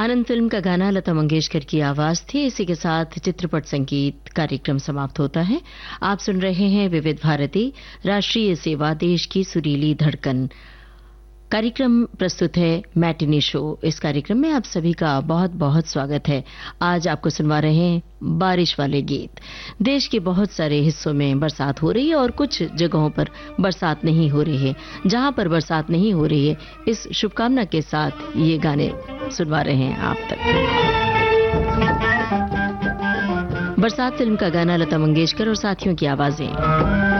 आनंद film का गाना लता मंगेशकर की आवाज थी। इसी के साथ चित्रपट संगीत कार्यक्रम समाप्त होता है। आप सुन रहे हैं विविध भारती राष्ट्रीय सेवा, देश की सुरीली धड़कन। कार्यक्रम प्रस्तुत है मैटिनी शो। इस कार्यक्रम में आप सभी का बहुत बहुत स्वागत है। आज आपको सुनवा रहे हैं बारिश वाले गीत। देश के बहुत सारे हिस्सों में बरसात हो रही है और कुछ जगहों पर बरसात नहीं हो रही है। जहां पर बरसात नहीं हो रही है, इस शुभकामना के साथ ये गाने सुनवा रहे हैं आप तक। बरसात फिल्म का गाना लता मंगेशकर और साथियों की आवाजें।